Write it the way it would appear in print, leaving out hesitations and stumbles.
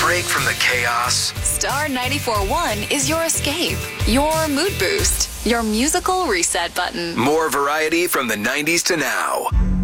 break from the chaos. Star 94.1 is your escape, your mood boost, your musical reset button. More variety from the 90s to now.